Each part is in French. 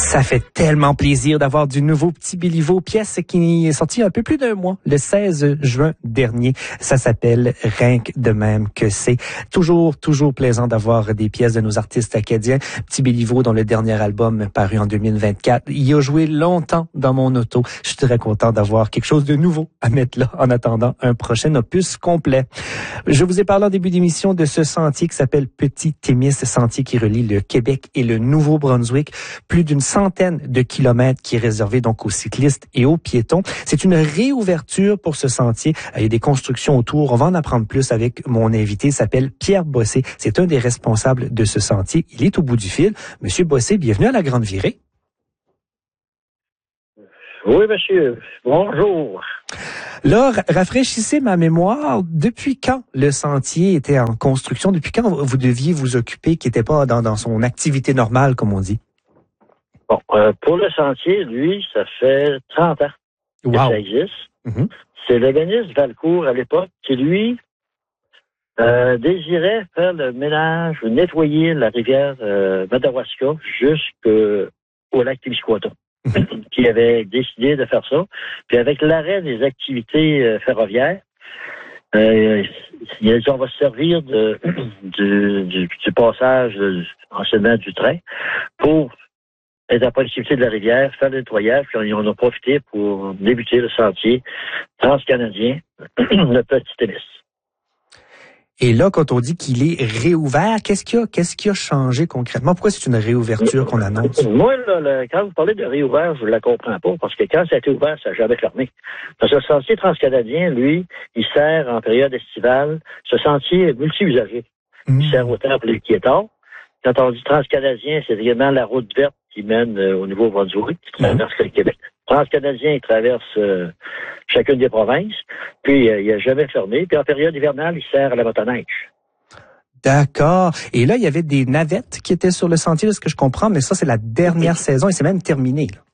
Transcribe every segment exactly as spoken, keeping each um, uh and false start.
Ça fait tellement plaisir d'avoir du nouveau Petit Béliveau, pièce qui est sortie un peu plus d'un mois, le seize juin dernier. Ça s'appelle Rien que de même que c'est. Toujours, toujours plaisant d'avoir des pièces de nos artistes acadiens. Petit Béliveau, dont le dernier album paru en deux mille vingt-quatre, il a joué longtemps dans mon auto. Je suis très content d'avoir quelque chose de nouveau à mettre là en attendant un prochain opus complet. Je vous ai parlé en début d'émission de ce sentier qui s'appelle Petit Témis, sentier qui relie le Québec et le Nouveau-Brunswick. Plus d'une centaine de kilomètres qui est réservé donc aux cyclistes et aux piétons. C'est une réouverture pour ce sentier. Il y a des constructions autour. On va en apprendre plus avec mon invité. Il s'appelle Pierre Bossé. C'est un des responsables de ce sentier. Il est au bout du fil. Monsieur Bossé, bienvenue à la Grande Virée. Oui, monsieur. Bonjour. Là, rafraîchissez ma mémoire. Depuis quand le sentier était en construction? Depuis quand vous deviez vous occuper, qui n'était pas dans, dans son activité normale, comme on dit? Bon, euh, pour le sentier, lui, ça fait trente ans que wow. ça existe. Mm-hmm. C'est l'organisme Valcourt, à l'époque, qui, lui, euh, désirait faire le ménage ou nettoyer la rivière euh, Madawaska jusqu'au lac Témiscouata, mm-hmm. qui avait décidé de faire ça. Puis avec l'arrêt des activités euh, ferroviaires, euh, il a dit on va se servir de, du, du, du passage, de, anciennement du train, pour être à la proximité de la rivière, faire le nettoyage, puis on en a profité pour débuter le sentier transcanadien, le Petit Témis. Et là, quand on dit qu'il est réouvert, qu'est-ce qu'il y a, qu'est-ce qui a changé concrètement? Pourquoi c'est une réouverture qu'on annonce? Moi, là, le, quand vous parlez de réouvert, je ne la comprends pas, parce que quand ça a été ouvert, ça n'a jamais fermé. Parce que le sentier transcanadien, lui, il sert en période estivale. Ce sentier est multi-usager. Mmh. Il sert autant pour les piétons. Quand on dit transcanadien, c'est également la route verte qui mène euh, au Nouveau-Brunswick, qui traverse mmh. le Québec. Transcanadien, il traverse euh, chacune des provinces, puis euh, il n'a jamais fermé. Puis en période hivernale, il sert à la motoneige. D'accord. Et là, il y avait des navettes qui étaient sur le sentier, de ce que je comprends, mais ça, c'est la dernière mmh. saison et c'est même terminé, là.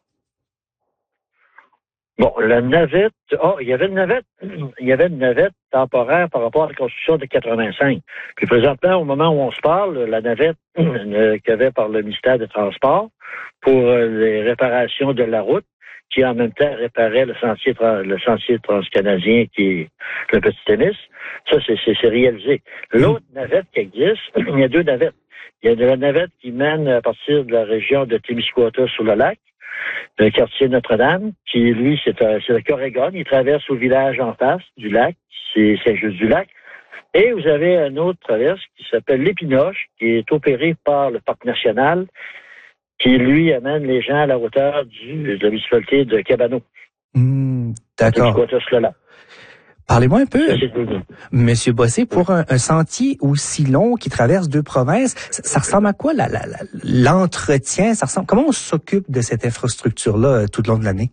Bon, la navette, oh, il y avait une navette, il y avait une navette temporaire par rapport à la construction de quatre-vingt-cinq. Puis présentement, au moment où on se parle, la navette euh, qu'il y avait par le ministère des Transports pour euh, les réparations de la route, qui en même temps réparait le sentier, le sentier transcanadien qui est le Petit Témis, ça c'est, c'est, c'est réalisé. L'autre navette qui existe, il y a deux navettes. Il y a de la navette qui mène à partir de la région de Témiscouata sur le lac, le quartier Notre-Dame, qui, lui, c'est, un, c'est le Corrigan. Il traverse au village en face du lac, c'est Saint-Just-du-Lac. Et vous avez un autre traverse qui s'appelle l'Épinoche, qui est opéré par le Parc national, qui, lui, amène les gens à la hauteur du, de la municipalité de Cabano. Mmh, d'accord. Parlez-moi un peu, Monsieur Bossé, pour un, un sentier aussi long qui traverse deux provinces, ça, ça ressemble à quoi la, la, la, l'entretien? Ça ressemble, comment on s'occupe de cette infrastructure-là euh, tout le long de l'année?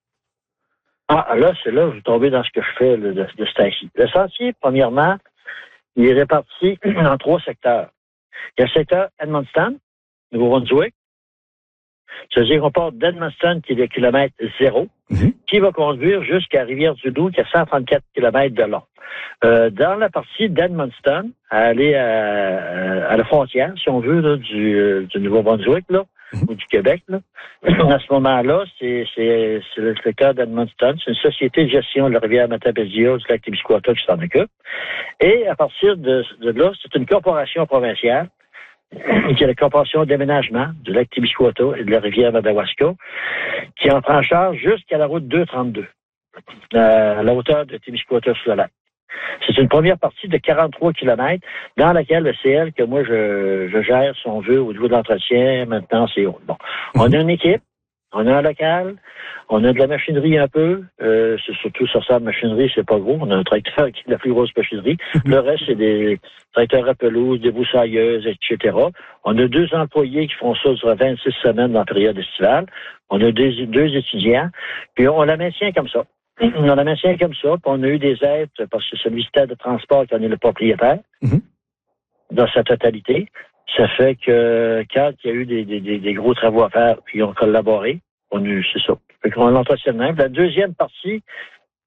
Ah, là, c'est là que vous tombez dans ce que je fais là, de, de ce temps-ci. Le sentier, premièrement, il est réparti en trois secteurs. Il y a le secteur Edmundston, Nouveau-Brunswick. C'est-à-dire qu'on part d'Edmundston, qui est le kilomètre zéro, mm-hmm. qui va conduire jusqu'à Rivière-du-Loup, qui a cent trente-quatre kilomètres de long. Euh, dans la partie d'Edmundston, à aller à, à la frontière, si on veut, là, du, euh, du Nouveau-Brunswick, là, mm-hmm. ou du Québec, là. À ce moment-là, c'est, c'est, c'est le secteur d'Edmundston. C'est une société de gestion de la rivière Matapédia, du lac Témiscouata qui s'en occupe. Et à partir de, de là, c'est une corporation provinciale qui est la corporation d'aménagement du lac Témiscouata et de la rivière Madawaska, qui en prend en charge jusqu'à la route deux cent trente-deux, euh, à la hauteur de Témiscouata sur le lac. C'est une première partie de quarante-trois kilomètres dans laquelle le C L, que moi je, je gère, si on veut, au niveau de l'entretien, maintenant c'est haut. Bon. On a une équipe, on a un local, on a de la machinerie un peu, euh, c'est surtout sur ça, la machinerie, c'est pas gros. On a un tracteur qui est la plus grosse machinerie. Le reste, c'est des tracteurs à pelouse, des broussailleuses, et cetera. On a deux employés qui font ça sur vingt-six semaines dans la période estivale. On a deux, deux étudiants. Puis on la maintient comme ça. On la maintient comme ça. Puis on a eu des aides parce que c'est le ministère de Transport qui en est le propriétaire mm-hmm. dans sa totalité. Ça fait que quand il y a eu des, des, des gros travaux à faire, puis ils ont collaboré, on a eu, c'est ça. Fait qu'on l'entretient de même. La deuxième partie,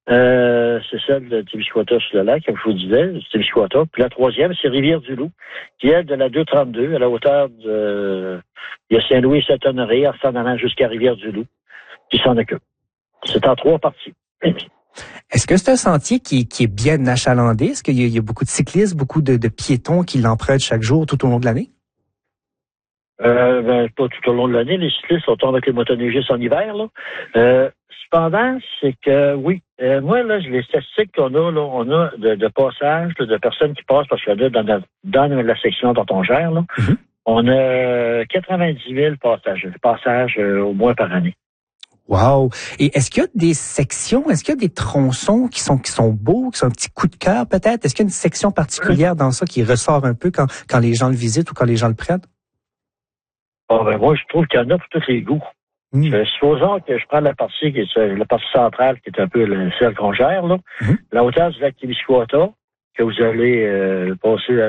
Euh, c'est celle de Témiscouata sur le lac, comme je vous disais, Témiscouata. Puis la troisième, c'est Rivière-du-Loup, qui est de la deux trente-deux, à la hauteur de... Il y a Saint-Louis et Saint-Honoré, en s'en allant jusqu'à Rivière-du-Loup, qui s'en occupe. C'est en trois parties. Est-ce que c'est un sentier qui, qui est bien achalandé? Est-ce qu'il y a, il y a beaucoup de cyclistes, beaucoup de, de piétons qui l'empruntent chaque jour tout au long de l'année? Euh, ben, pas tout au long de l'année. Les cyclistes sont avec les motoneigistes en hiver, là. Euh, cependant, c'est que, oui, euh, moi, là, les statistiques qu'on a, là, on a de, de passages, là, de personnes qui passent, parce qu'il y en a dans la, dans la section dont on gère, là, mm-hmm. on a quatre-vingt-dix mille passages, passages euh, au moins par année. Wow! Et est-ce qu'il y a des sections, est-ce qu'il y a des tronçons qui sont qui sont beaux, qui sont un petit coup de cœur peut-être? Est-ce qu'il y a une section particulière dans ça qui ressort un peu quand, quand les gens le visitent ou quand les gens le prennent? Oh, ben moi, je trouve qu'il y en a pour tous les goûts. Mmh. Euh, supposons que je prends la partie qui est la partie centrale, qui est un peu le, celle qu'on gère, là, mmh. la hauteur du lac Témiscouata, que vous allez euh, passer